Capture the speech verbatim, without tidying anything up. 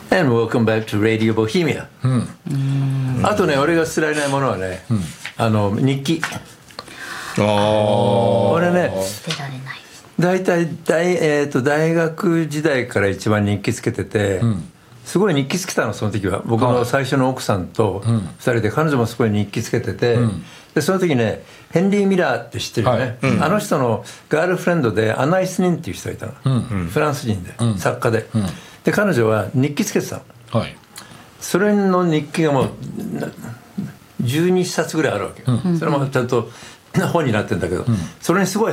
And welcome back to Radio Bohemia、うん、あとね俺が捨てられないものはね、うん、あの日記。あ俺ね捨てられない大体 大,、えー、と大学時代から一番日記つけてて、うん、すごい日記つけたのその時は僕の最初の奥さんとふたりで、彼女もすごい日記つけてて、うん、でその時ねヘンリー・ミラーって知ってるよね、はいうん、あの人のガールフレンドでアナイス・ニンっていう人がいたの、うん、フランス人で、うん、作家で、うん、で彼女は日記つけてたの、はい、それの日記がもうじゅうにさつぐらいあるわけ、うん、それもちゃんと本になってるんだけど、うん、それにすごい